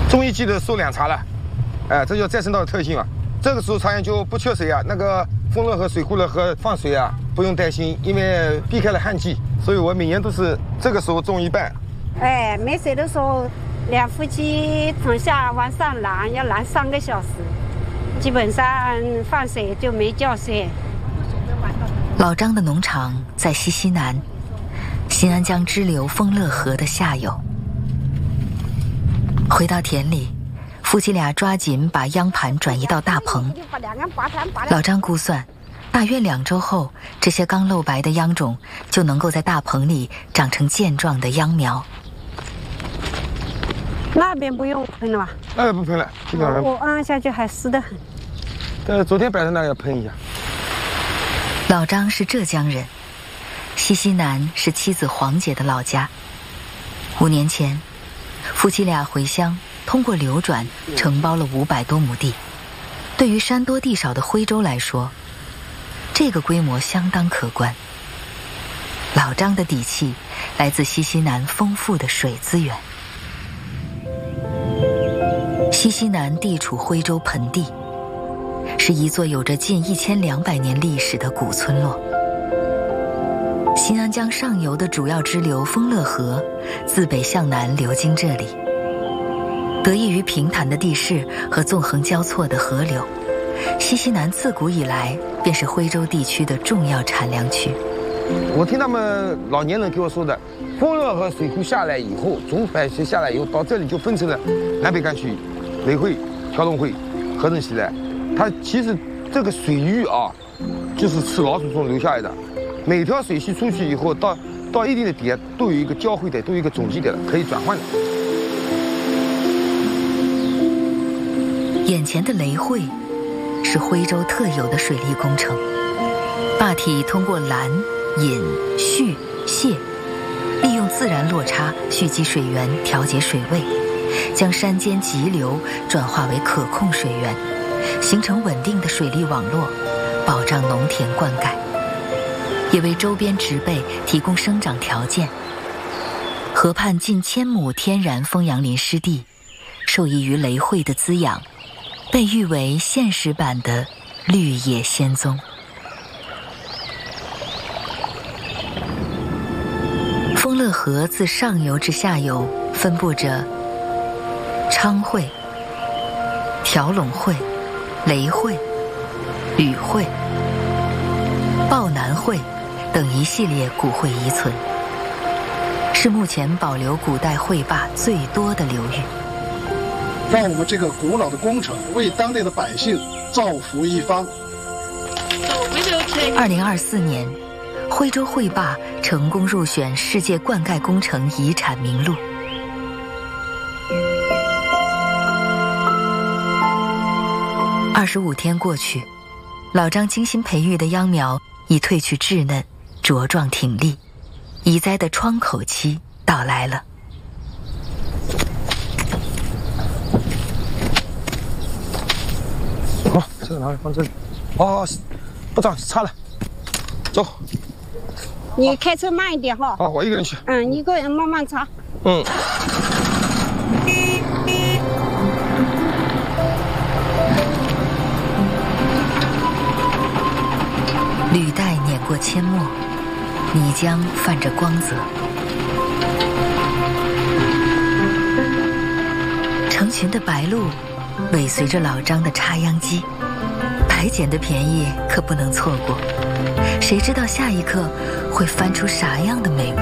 种一季的收2茬了，这就再生稻的特性啊。这个时候茶园就不缺水啊，那个丰乐河、水库乐河放水啊，不用担心，因为避开了旱季，所以我每年都是这个时候种一半。 没水的时候，两夫妻从下往上拦，要拦3个小时，基本上放水就没觉睡。 老张的农场在西南，新安江支流丰乐河的下游。回到田里，夫妻俩抓紧把秧盘转移到大棚。老张估算，大约2周后，这些刚露白的秧种就能够在大棚里长成健壮的秧苗。 那边不用喷了吧？ 不喷了，基本上。 我按下去还湿得很。 昨天摆的那个要喷一下。 老张是浙江人，西南是妻子黄姐的老家。5年前，夫妻俩回乡，通过流转承包了500多亩地。对于山多地少的徽州来说，这个规模相当可观。老张的底气来自西南丰富的水资源。西南地处徽州盆地，是一座有着近1200年历史的古村落。新安江上游的主要支流丰乐河自北向南流经这里。得益于平坦的地势和纵横交错的河流，西南自古以来便是徽州地区的重要产粮区。 我听他们老年人给我说的，丰乐河水库下来以后，总排水下来以后，到这里就分成了南北干区、雷汇、蛟龙汇、合成西来。它其实这个水域啊，就是吃老鼠虫留下来的。每条水系出去以后，到一定的点都有一个交汇点，都有一个总集点的，可以转换的。 眼前的雷汇是徽州特有的水利工程，坝体通过拦、引、蓄、泄，利用自然落差蓄积水源，调节水位，将山间急流转化为可控水源，形成稳定的水利网络，保障农田灌溉，也为周边植被提供生长条件。河畔近1000亩天然枫杨林湿地，受益于雷汇的滋养，被誉为现实版的绿野仙踪。丰乐河自上游至下游分布着昌汇、条陇汇、雷汇、吕汇、抱南汇等一系列古汇遗存，是目前保留古代汇坝最多的流域。 让我们这个古老的工程为当地的百姓造福一方。 2024年，徽州汇坝成功入选世界灌溉工程遗产名录。25天过去，老张精心培育的秧苗已褪去稚嫩，茁壮挺立，移栽的窗口期到来了。 好，这个拿来放这里。哦，不长，差了，走。 你开车慢一点哈。 好，我一个人去。 你一个人慢慢擦。 履带碾过阡陌，泥浆泛着光泽。成群的白鹭尾随着老张的插秧机，白捡的便宜可不能错过。谁知道下一刻会翻出啥样的美味？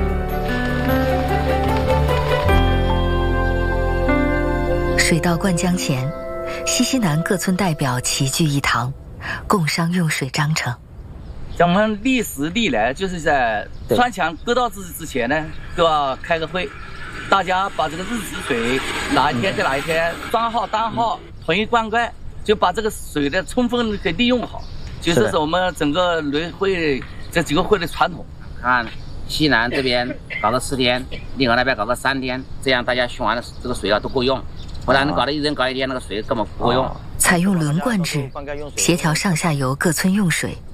水稻灌浆前，西南各村代表齐聚一堂，共商用水章程。 像我们历史历来就是在穿墙割稻之前呢，都要开个会，大家把这个日子水哪一天在哪一天专号单号统一灌溉，就把这个水的充分给利用好，就这是我们整个雷会这几个会的传统。 看西南这边搞个4天，另外那边搞个3天，这样大家用完了这个水啊都够用，不然搞得一人搞一天，那个水根本不够用。 采用轮灌制，协调上下游各村用水，